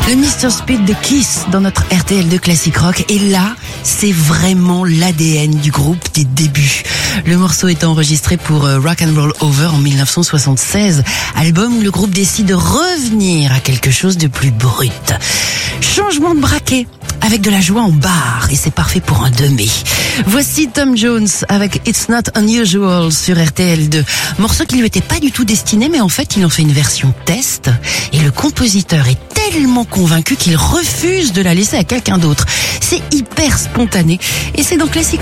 Le Mr. Speed de Kiss dans notre RTL2 Classic Rock. Et là, c'est vraiment l'ADN du groupe des débuts. Le morceau est enregistré pour Rock and Roll Over en 1976, album où le groupe décide de revenir à quelque chose de plus brut. Changement de braquet avec de la joie en barre, et c'est parfait pour un demi. Voici Tom Jones avec It's Not Unusual sur RTL2. Morceau qui lui était pas du tout destiné, mais en fait il en fait une version test, et le compositeur est tellement convaincu qu'il refuse de la laisser à quelqu'un d'autre. C'est hyper spontané, et c'est dans Classic